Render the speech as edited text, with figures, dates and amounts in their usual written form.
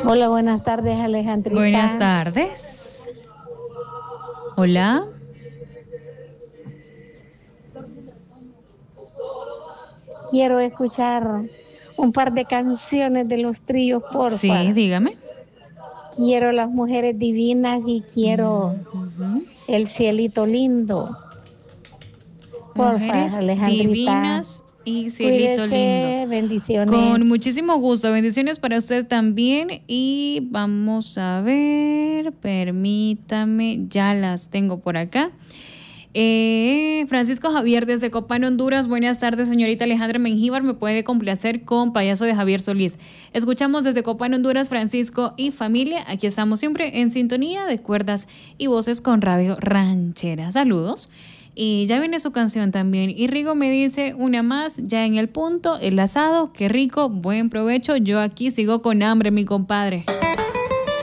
Hola, buenas tardes, Alejandrita. Buenas tardes. Hola. Quiero escuchar un par de canciones de los tríos, Sí, porfa. dígame. Quiero Las Mujeres Divinas y quiero Ujú. El Cielito Lindo. Porfa, Mujeres Alejandrita. divinas y cielito lindo. Cuídese, Con bendiciones. muchísimo gusto. Bendiciones para usted también. Y vamos a ver, permítame, ya las tengo por acá. Francisco Javier desde Copán, Honduras. Buenas tardes, señorita Alejandra Mengíbar. Me puede complacer con Payaso de Javier Solís. Escuchamos desde Copán, Honduras, Francisco y familia. Aquí estamos siempre en sintonía de cuerdas y voces con Radio Ranchera. Saludos. Y ya viene su canción también. Y Rigo me dice una más, ya en el punto, el asado, qué rico, buen provecho. Yo aquí sigo con hambre, mi compadre.